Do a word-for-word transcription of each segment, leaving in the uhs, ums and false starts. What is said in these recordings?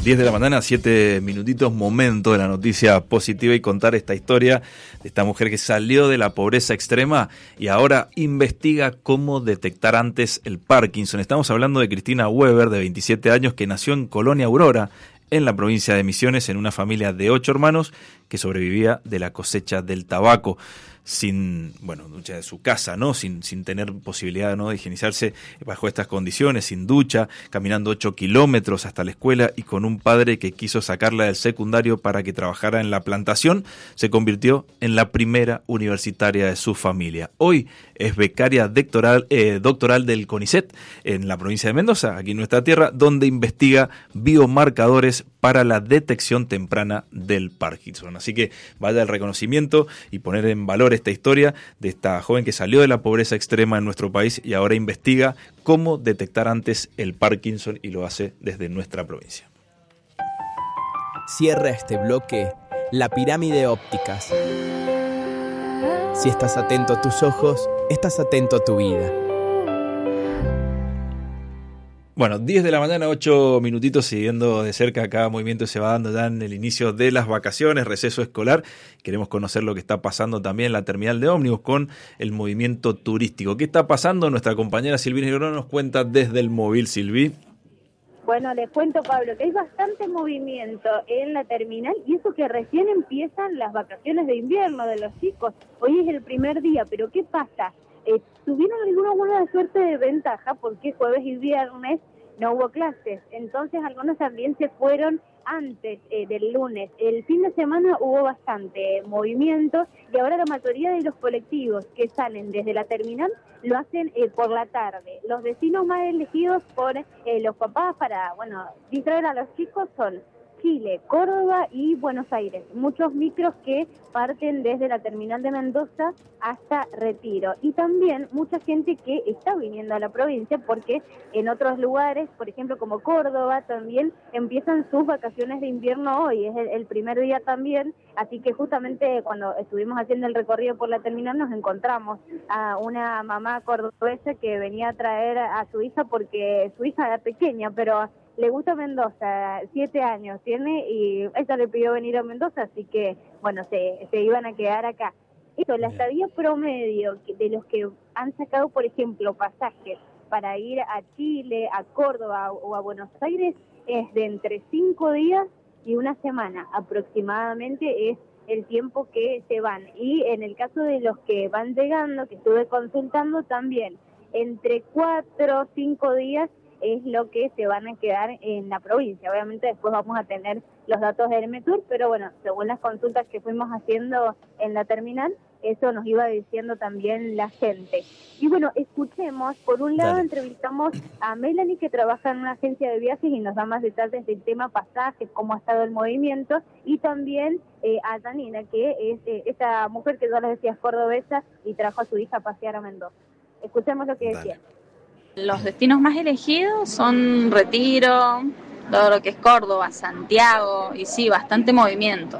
diez de la mañana, siete minutitos, momento de la noticia positiva y contar esta historia de esta mujer que salió de la pobreza extrema y ahora investiga cómo detectar antes el Parkinson. Estamos hablando de Cristina Weber, de veintisiete años, que nació en Colonia Aurora, en la provincia de Misiones, en una familia de ocho hermanos que sobrevivía de la cosecha del tabaco, sin, bueno, ducha de su casa, ¿no? Sin, sin tener posibilidad, ¿no?, de higienizarse bajo estas condiciones, sin ducha, caminando ocho kilómetros hasta la escuela y con un padre que quiso sacarla del secundario para que trabajara en la plantación, se convirtió en la primera universitaria de su familia. Hoy es becaria doctoral, eh, doctoral del CONICET en la provincia de Mendoza, aquí en nuestra tierra, donde investiga biomarcadores para la detección temprana del Parkinson. Así que vaya el reconocimiento y poner en valor esta historia de esta joven que salió de la pobreza extrema en nuestro país y ahora investiga cómo detectar antes el Parkinson y lo hace desde nuestra provincia. Cierra este bloque la pirámide ópticas. Si estás atento a tus ojos, estás atento a tu vida. Bueno, diez de la mañana, ocho minutitos, siguiendo de cerca cada movimiento se va dando ya en el inicio de las vacaciones, receso escolar. Queremos conocer lo que está pasando también en la terminal de ómnibus con el movimiento turístico. ¿Qué está pasando? Nuestra compañera Silvina Negrón nos cuenta desde el móvil. Silvi. Bueno, les cuento, Pablo, que hay bastante movimiento en la terminal y eso que recién empiezan las vacaciones de invierno de los chicos. Hoy es el primer día, pero ¿qué pasa? Eh, tuvieron alguna buena suerte de ventaja porque jueves y viernes no hubo clases, entonces algunos también se fueron antes eh, del lunes. El fin de semana hubo bastante movimiento y ahora la mayoría de los colectivos que salen desde la terminal lo hacen eh, por la tarde. Los destinos más elegidos por eh, los papás para, bueno, distraer a los chicos son Chile, Córdoba y Buenos Aires. Muchos micros que parten desde la terminal de Mendoza hasta Retiro. Y también mucha gente que está viniendo a la provincia porque en otros lugares, por ejemplo como Córdoba, también empiezan sus vacaciones de invierno hoy. Es el, el primer día también. Así que justamente cuando estuvimos haciendo el recorrido por la terminal nos encontramos a una mamá cordobesa que venía a traer a su hija porque su hija era pequeña, pero le gusta Mendoza, siete años tiene y ella le pidió venir a Mendoza, así que, bueno, se, se iban a quedar acá. Eso, la estadía promedio de los que han sacado, por ejemplo, pasajes para ir a Chile, a Córdoba o a Buenos Aires es de entre cinco días y una semana aproximadamente es el tiempo que se van. Y en el caso de los que van llegando, que estuve consultando también, entre cuatro o cinco días es lo que se van a quedar en la provincia. Obviamente después vamos a tener los datos del Metur, pero bueno, según las consultas que fuimos haciendo en la terminal, eso nos iba diciendo también la gente. Y bueno, escuchemos, por un lado Dale. entrevistamos a Melanie, que trabaja en una agencia de viajes y nos da más detalles del tema pasajes, cómo ha estado el movimiento, y también eh, a Janina, que es eh, esta mujer que yo les decía es cordobesa y trajo a su hija a pasear a Mendoza. Escuchemos lo que decía. Los destinos más elegidos son Retiro, todo lo que es Córdoba, Santiago, y sí, bastante movimiento.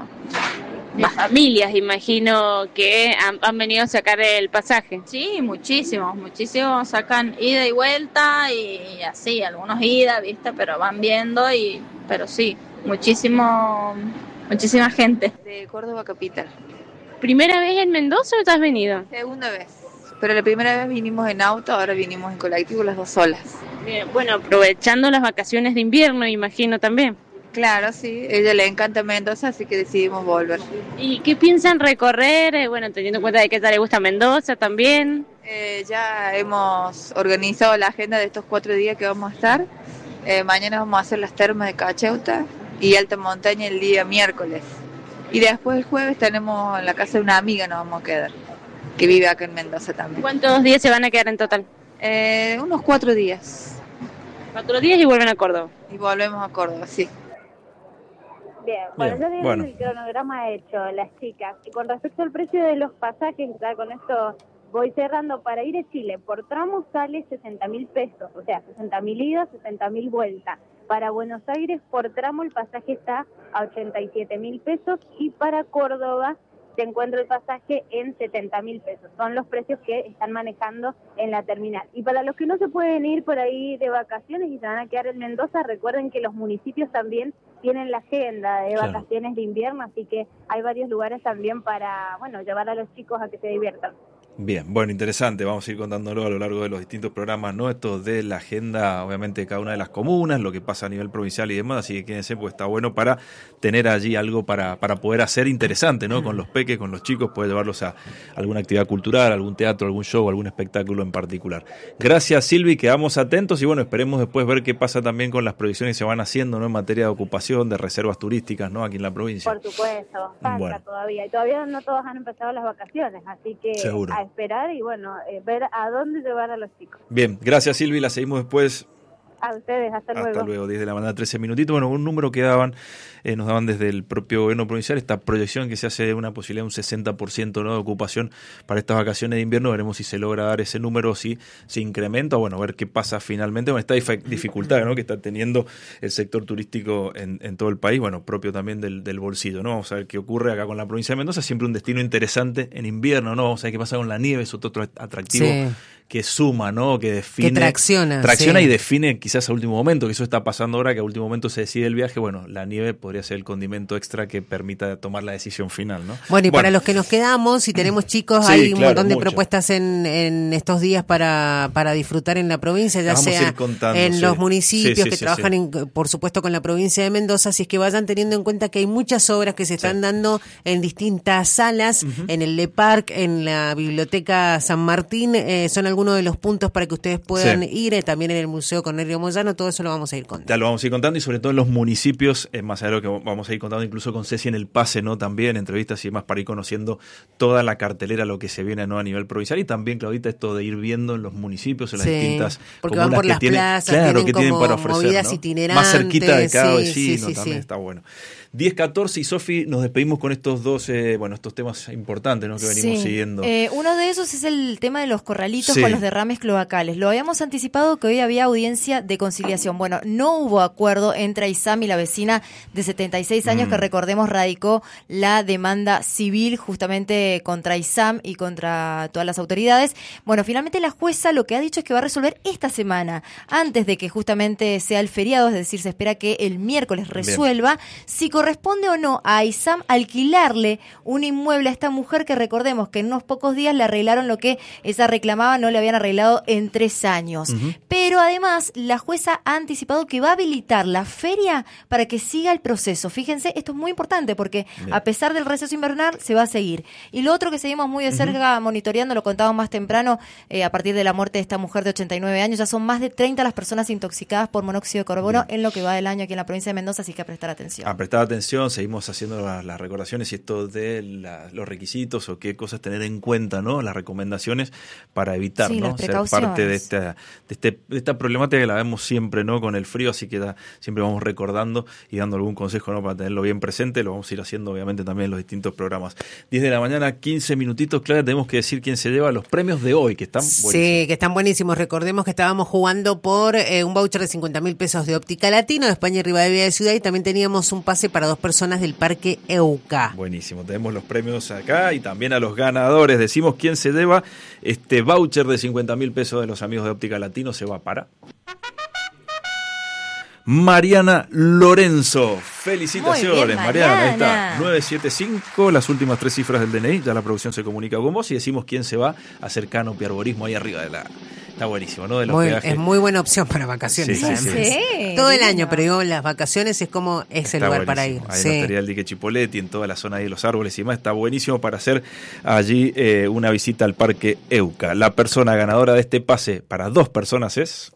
Las familias, imagino que han, han venido a sacar el pasaje. Sí, muchísimos, muchísimos sacan ida y vuelta y así, algunos ida, viste, pero van viendo, y pero sí, muchísimo, muchísima gente. De Córdoba capital. ¿Primera vez en Mendoza o te has venido? Segunda vez. Pero la primera vez vinimos en auto, ahora vinimos en colectivo las dos solas. Bien, bueno, aprovechando las vacaciones de invierno, imagino también. Claro, sí, a ella le encanta Mendoza, así que decidimos volver. ¿Y qué piensan recorrer? Eh, bueno, teniendo en cuenta de que a ella le gusta Mendoza también. Eh, ya hemos organizado la agenda de estos cuatro días que vamos a estar. Eh, mañana vamos a hacer las termas de Cacheuta y Alta Montaña el día miércoles. Y después el jueves tenemos en la casa de una amiga, nos vamos a quedar, que vive acá en Mendoza también. ¿Cuántos días se van a quedar en total? Eh, unos cuatro días. Cuatro días y vuelven a Córdoba. Y volvemos a Córdoba, sí. Bien, bueno, Bien, ya tienen bueno. el cronograma hecho, las chicas. Y con respecto al precio de los pasajes, ya con esto voy cerrando, para ir a Chile por tramo sale sesenta mil pesos, o sea, sesenta mil ida, sesenta mil vuelta. Para Buenos Aires por tramo el pasaje está a ochenta y siete mil pesos y para Córdoba te encuentra el pasaje en setenta mil pesos. Son los precios que están manejando en la terminal. Y para los que no se pueden ir por ahí de vacaciones y se van a quedar en Mendoza, recuerden que los municipios también tienen la agenda de Claro. vacaciones de invierno, así que hay varios lugares también para, bueno, llevar a los chicos a que se diviertan. Bien, bueno, interesante, vamos a ir contándolo a lo largo de los distintos programas, ¿no? Esto de la agenda, obviamente, de cada una de las comunas, lo que pasa a nivel provincial y demás, así que quédense, pues está bueno para tener allí algo para, para poder hacer interesante, ¿no? Con los peques, con los chicos, poder llevarlos a alguna actividad cultural, algún teatro, algún show, algún espectáculo en particular. Gracias, Silvi, quedamos atentos y bueno, esperemos después ver qué pasa también con las proyecciones que se van haciendo, ¿no? En materia de ocupación, de reservas turísticas, ¿no? Aquí en la provincia. Por supuesto, falta Bueno. todavía. Y todavía no todos han empezado las vacaciones, así que Seguro. a esperar y bueno, eh, ver a dónde llevar a los chicos. Bien, gracias, Silvi, la seguimos después. A ustedes, hasta luego. Hasta luego, diez de la mañana, trece minutitos. Bueno, un número que daban, eh, nos daban desde el propio gobierno provincial, esta proyección que se hace de una posibilidad de un sesenta por ciento, ¿no? de ocupación para estas vacaciones de invierno. Veremos si se logra dar ese número, si se incrementa, o bueno, ver qué pasa finalmente con esta dif- dificultad, ¿no? que está teniendo el sector turístico en, en todo el país, bueno, propio también del, del bolsillo, ¿no? Vamos a ver qué ocurre acá con la provincia de Mendoza, siempre un destino interesante en invierno, ¿no? Vamos a ver qué pasa con la nieve, es otro atractivo Sí. que suma, ¿no? Que define. Que tracciona, Tracciona sí. y define quizás a último momento, que eso está pasando ahora, que a último momento se decide el viaje. Bueno, la nieve podría ser el condimento extra que permita tomar la decisión final, ¿no? Bueno, y para los que nos quedamos, si tenemos chicos, Sí, hay un claro, montón de mucho. propuestas en, en estos días para, para disfrutar en la provincia, ya Vamos a sea ir contando, en sí. los municipios Sí, sí, que sí, trabajan, sí. En, por supuesto, con la provincia de Mendoza, así es que vayan teniendo en cuenta que hay muchas obras que se están Sí. dando en distintas salas, Ujú. en el Le Parc, en la Biblioteca San Martín, eh, son algunos de los puntos para que ustedes puedan Sí. ir, eh, también en el Museo Cornelio Moyano, todo eso lo vamos a ir contando. Ya lo vamos a ir contando y sobre todo en los municipios, eh, más allá de lo que vamos a ir contando incluso con Ceci en el pase, ¿no? También entrevistas y demás para ir conociendo toda la cartelera, lo que se viene, ¿no? A nivel provincial y también, Claudita, esto de ir viendo en los municipios, en las Sí, distintas porque comunas van por que las tienen, plazas, claro, tienen que tienen como para ofrecer, movidas ¿no? itinerantes, Más cerquita de cada sí, vecino, sí, sí, también sí. está bueno. diez catorce y Sofi, nos despedimos con estos dos, eh, bueno, estos temas importantes, ¿no? Que venimos Sí. siguiendo. Eh, uno de esos es el tema de los corralitos Sí. con los derrames cloacales. Lo habíamos anticipado que hoy había audiencia de conciliación. Bueno, no hubo acuerdo entre Aysam y la vecina de setenta y seis años Mm. que, recordemos, radicó la demanda civil justamente contra Aysam y contra todas las autoridades. Bueno, finalmente la jueza lo que ha dicho es que va a resolver esta semana, antes de que justamente sea el feriado, es decir, se espera que el miércoles resuelva si corresponde o no a Aysam alquilarle un inmueble a esta mujer que, recordemos, que en unos pocos días le arreglaron lo que ella reclamaba, no le habían arreglado en tres años. Ujú. Pero además la jueza ha anticipado que va a habilitar la feria para que siga el proceso. Fíjense, esto es muy importante porque Bien. a pesar del receso invernal se va a seguir. Y lo otro que seguimos muy de cerca monitoreando, lo contábamos más temprano, eh, a partir de la muerte de esta mujer de ochenta y nueve años, ya son más de treinta las personas intoxicadas por monóxido de carbono en lo que va del año aquí en la provincia de Mendoza, así que a prestar atención. A prestar atención, seguimos haciendo las, las recordaciones y esto de la- los requisitos o qué cosas tener en cuenta, ¿no? Las recomendaciones para evitar, Sí, ¿no? las Ser precauciones. parte de esta, de, este, de esta problemática que la vemos siempre, ¿no? Con el frío, así que da, siempre vamos recordando y dando algún consejo, ¿no? Para tenerlo bien presente, lo vamos a ir haciendo obviamente también en los distintos programas. diez de la mañana, quince minutitos, Clara, tenemos que decir quién se lleva los premios de hoy, que están buenísimos. Sí, que están buenísimos. Recordemos que estábamos jugando por eh, un voucher de cincuenta mil pesos de Óptica Latino, de España y Rivadavia de Ciudad, y también teníamos un pase para dos personas del Parque Euca. Buenísimo, tenemos los premios acá y también a los ganadores. Decimos quién se lleva este voucher de cincuenta mil pesos de los amigos de Óptica Latino. Se va para Mariana Lorenzo. Felicitaciones, Muy bien, Mariana. Ahí está, Mariana. nueve siete cinco, las últimas tres cifras del D N I. Ya la producción se comunica con vos y decimos quién se va a hacer canopy arborismo ahí arriba de la... Está buenísimo, ¿no? De los Muy- peajes. es muy buena opción para vacaciones. Sí, sí, además. sí. Todo el divino. año, pero digo, las vacaciones es como es el Está lugar para ir. buenísimo. Ahí Sí. en la hostería del Dique Chipoleti, en toda la zona ahí de los árboles y más. Está buenísimo para hacer allí eh, una visita al Parque Euca. La persona ganadora de este pase para dos personas es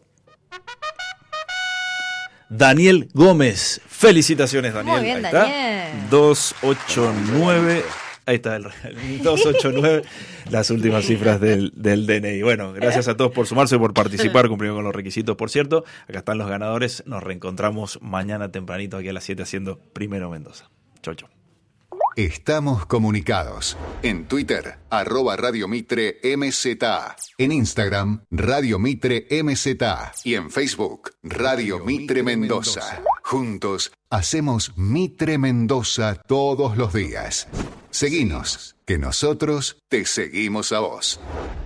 Daniel Gómez. Felicitaciones, Daniel. Muy bien, ahí está. Daniel. dos ocho nueve. Ahí está el dos ocho nueve, las últimas cifras del, del D N I. Bueno, gracias a todos por sumarse, por participar, cumpliendo con los requisitos, por cierto. Acá están los ganadores. Nos reencontramos mañana tempranito aquí a las siete haciendo Primero Mendoza. Chau, chau. Estamos comunicados. En Twitter, arroba Radio Mitre M Z A. En Instagram, Radio Mitre M Z A. Y en Facebook, Radio Mitre Mendoza. Juntos, hacemos Mitre Mendoza todos los días. Seguinos, que nosotros te seguimos a vos.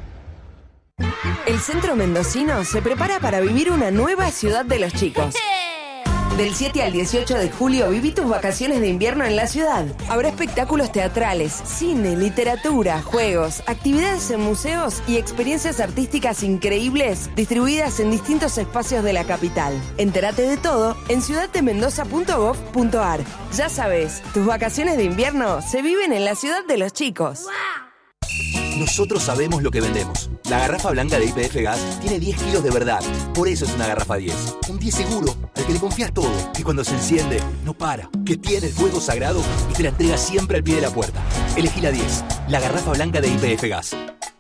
El centro mendocino se prepara para vivir una nueva ciudad de los chicos. Del siete al dieciocho de julio viví tus vacaciones de invierno en la ciudad. Habrá espectáculos teatrales, cine, literatura, juegos, actividades en museos y experiencias artísticas increíbles distribuidas en distintos espacios de la capital. Entérate de todo en ciudad de mendoza punto gob punto ar. Ya sabes, tus vacaciones de invierno se viven en la ciudad de los chicos. Nosotros sabemos lo que vendemos. La garrafa blanca de Y P F Gas tiene diez kilos de verdad. Por eso es una garrafa diez. Un diez seguro, al que le confías todo. Que cuando se enciende, no para. Que tiene el fuego sagrado y te la entrega siempre al pie de la puerta. Elegí la diez. La garrafa blanca de Y P F Gas.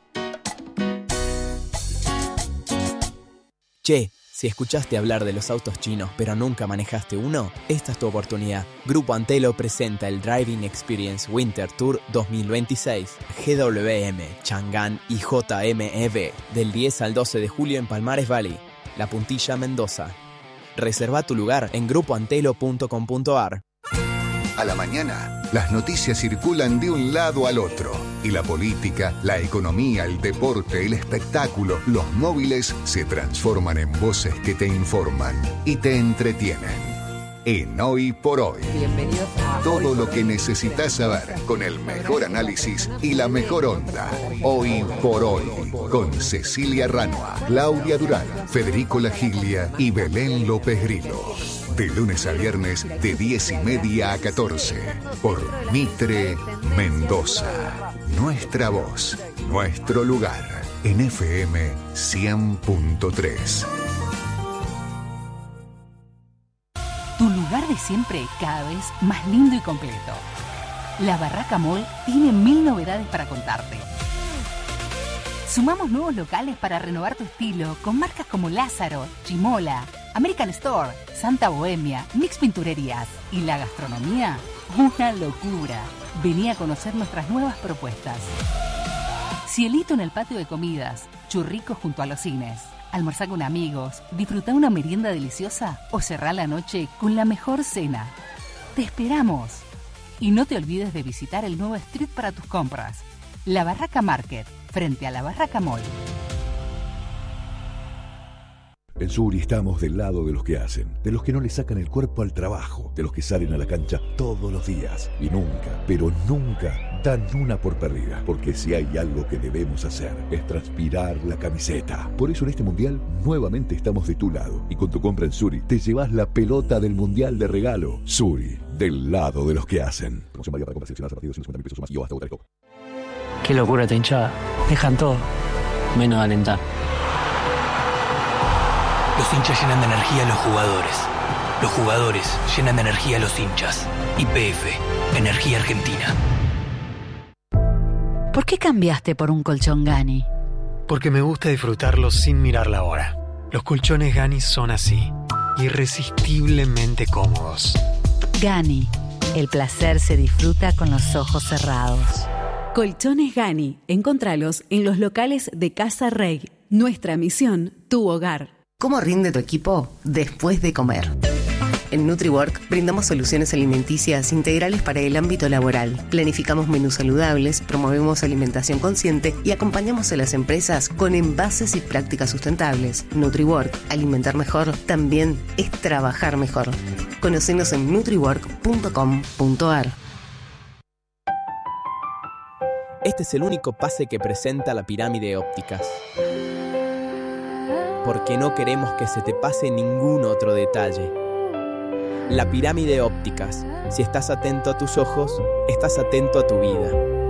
Che, si escuchaste hablar de los autos chinos pero nunca manejaste uno, esta es tu oportunidad. Grupo Antelo presenta el Driving Experience Winter Tour dos mil veintiséis, G W M, Chang'an y J M E V, del diez al doce de julio en Palmares Valley, La Puntilla, Mendoza. Reserva tu lugar en grupo antelo punto com punto ar. A la mañana, las noticias circulan de un lado al otro. Y la política, la economía, el deporte, el espectáculo, los móviles se transforman en voces que te informan y te entretienen. En Hoy por Hoy. Bienvenidos a Todo lo que necesitas saber con el mejor análisis y la mejor onda. Hoy por Hoy. Con Cecilia Ranua, Claudia Durán, Federico Lagiglia y Belén López Grillo. De lunes a viernes de diez y media a catorce. Por Mitre Mendoza. Nuestra voz, nuestro lugar. En F M cien punto tres. Tu lugar de siempre cada vez más lindo y completo. La Barraca Mall tiene mil novedades para contarte. Sumamos nuevos locales para renovar tu estilo con marcas como Lázaro, Chimola, American Store, Santa Bohemia, Mix Pinturerías y la gastronomía, una locura. Vení a conocer nuestras nuevas propuestas. Cielito en el patio de comidas, churricos junto a los cines. Almorzar con amigos, disfrutar una merienda deliciosa o cerrar la noche con la mejor cena. ¡Te esperamos! Y no te olvides de visitar el nuevo street para tus compras. La Barraca Market, frente a la Barraca Mall. En Suri estamos del lado de los que hacen, de los que no le sacan el cuerpo al trabajo, de los que salen a la cancha todos los días y nunca, pero nunca dan una por perdida, porque si hay algo que debemos hacer es transpirar la camiseta. Por eso en este mundial nuevamente estamos de tu lado y con tu compra en Suri te llevas la pelota del mundial de regalo. Suri, del lado de los que hacen. Promoción válida para compras seleccionadas a partir de ciento cincuenta mil pesos o más y o hasta votar el copo. Qué locura esta hinchada. Dejan todo, menos de alentar. Los hinchas llenan de energía a los jugadores. Los jugadores llenan de energía a los hinchas. Y P F, Energía Argentina. ¿Por qué cambiaste por un colchón Gani? Porque me gusta disfrutarlos sin mirar la hora. Los colchones Gani son así, irresistiblemente cómodos. Gani, el placer se disfruta con los ojos cerrados. Colchones Gani, encontralos en los locales de Casa Rey. Nuestra misión, tu hogar. ¿Cómo rinde tu equipo después de comer? En NutriWork brindamos soluciones alimenticias integrales para el ámbito laboral. Planificamos menús saludables, promovemos alimentación consciente y acompañamos a las empresas con envases y prácticas sustentables. NutriWork, alimentar mejor, también es trabajar mejor. Conocenos en nutriwork punto com punto ar. Este es el único pase que presenta la pirámide ópticas. Porque no queremos que se te pase ningún otro detalle. La pirámide ópticas. Si estás atento a tus ojos, estás atento a tu vida.